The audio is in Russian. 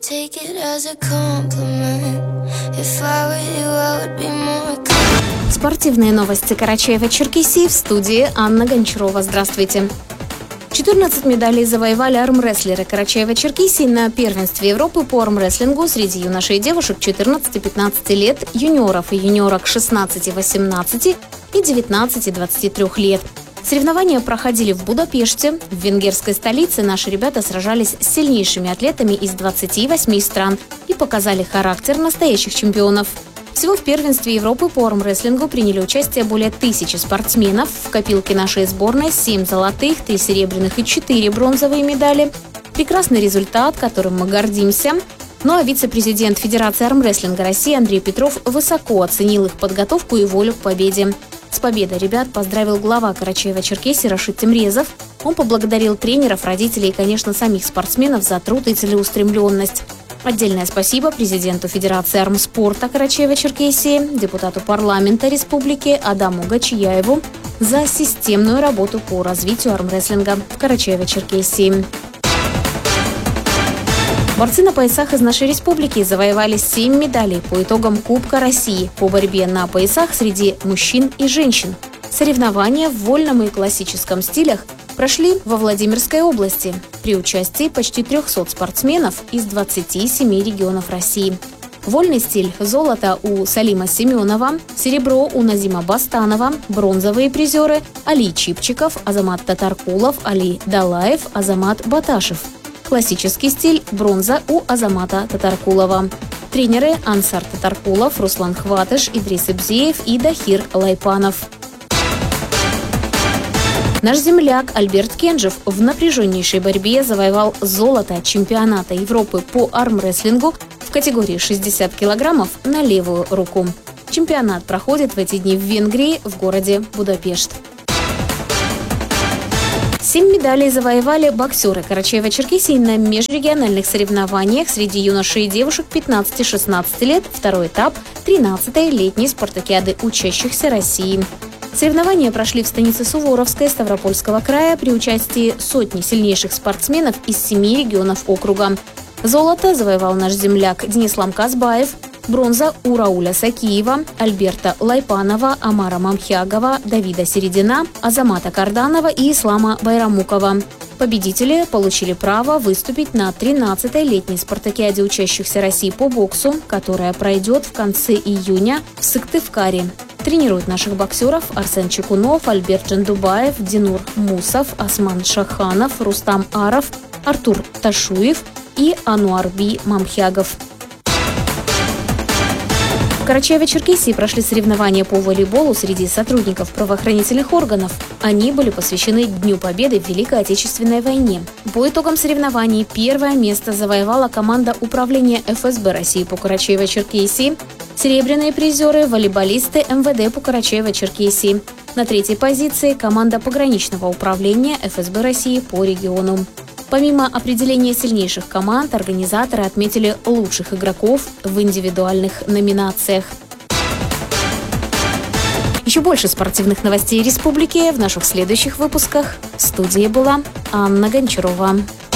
Take it as a compliment. If I were you, I would be more calm. Спортивные новости Карачаева-Черкесии в студии Анна Гончарова. Здравствуйте. 14 медалей завоевали армрестлеры Карачаева-Черкесии на первенстве Европы по армрестлингу среди юношей и девушек 14-15 лет, юниоров и юниорок 16-18 и 19-23 лет. Соревнования проходили в Будапеште. В венгерской столице наши ребята сражались с сильнейшими атлетами из 28 стран и показали характер настоящих чемпионов. Всего в первенстве Европы по армрестлингу приняли участие более 1000 спортсменов. В копилке нашей сборной 7 золотых, 3 серебряных и 4 бронзовые медали. Прекрасный результат, которым мы гордимся. Ну а вице-президент Федерации армрестлинга России Андрей Петров высоко оценил их подготовку и волю к победе. С победой ребят поздравил глава Карачаева-Черкесии Рашид Темрезов. Он поблагодарил тренеров, родителей и, конечно, самих спортсменов за труд и целеустремленность. Отдельное спасибо президенту Федерации армспорта Карачаева-Черкесии, депутату парламента республики Адаму Гачияеву за системную работу по развитию армрестлинга в Карачаево-Черкесии. Борцы на поясах из нашей республики завоевали 7 медалей по итогам Кубка России по борьбе на поясах среди мужчин и женщин. Соревнования в вольном и классическом стилях прошли во Владимирской области при участии почти 300 спортсменов из 27 регионов России. Вольный стиль – золото у Салима Семенова, серебро у Назима Бастанова, бронзовые призеры – Али Чипчиков, Азамат Татаркулов, Али Далаев, Азамат Баташев. Классический стиль – бронза у Азамата Татаркулова. Тренеры – Ансар Татаркулов, Руслан Хватыш, Идрис Ибзеев и Дахир Лайпанов. Наш земляк Альберт Кенжев в напряженнейшей борьбе завоевал золото чемпионата Европы по армрестлингу в категории 60 килограммов на левую руку. Чемпионат проходит в эти дни в Венгрии, в городе Будапешт. 7 медалей завоевали боксеры Карачаева-Черкесии на межрегиональных соревнованиях среди юношей и девушек 15-16 лет, второй этап 13-й летней спартакиады учащихся России. Соревнования прошли в станице Суворовской Ставропольского края при участии сотни сильнейших спортсменов из 7 регионов округа. Золото завоевал наш земляк Денислам Казбаев, бронза у Рауля Сакиева, Альберта Лайпанова, Амара Мамхягова, Давида Середина, Азамата Карданова и Ислама Байрамукова. Победители получили право выступить на 13-й летней спартакиаде учащихся России по боксу, которая пройдет в конце июня в Сыктывкаре. Тренируют наших боксеров Арсен Чекунов, Альберт Джандубаев, Динур Мусов, Осман Шаханов, Рустам Аров, Артур Ташуев и Ануарби Мамхягов. В Карачаево-Черкесии прошли соревнования по волейболу среди сотрудников правоохранительных органов. Они были посвящены Дню Победы в Великой Отечественной войне. По итогам соревнований первое место завоевала команда управления ФСБ России по Карачаево-Черкесии. Серебряные призеры – волейболисты МВД по Карачаево-Черкесии. На третьей позиции – команда пограничного управления ФСБ России по региону. Помимо определения сильнейших команд, организаторы отметили лучших игроков в индивидуальных номинациях. Еще больше спортивных новостей республики в наших следующих выпусках. В студии была Анна Гончарова.